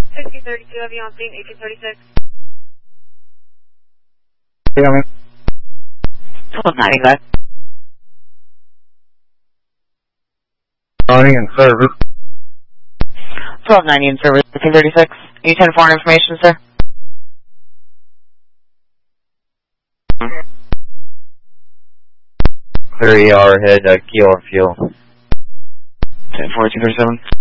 1832, have you on scene, 1836. Dígame. 1290, Morning and service. 1290 in service, 1836. You 10 foreign information, sir? Clear ER head, kilo and fuel. 10-4, 237.